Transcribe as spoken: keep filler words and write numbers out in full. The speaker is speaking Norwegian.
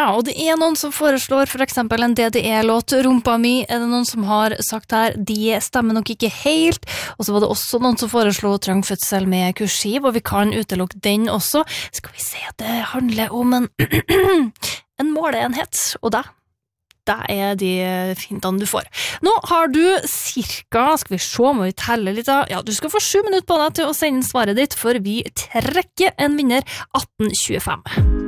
Ja, og det er noen som foreslår for eksempel en D D E-låt, Rumpa mi, er det noen som har sagt her, de stemmer nok ikke helt, og så var det også noen som foreslo Trang fødsel med kursiv, og vi kan utelukke den også. Skal vi se at det handler om en, en måleenhet, og det Det er de fintene du får. Nå har du cirka, skal vi se, må vi telle litt da, ja, du skal få sju minutter på deg til å sende svaret ditt, for vi trekker en vinner atten tjuefem.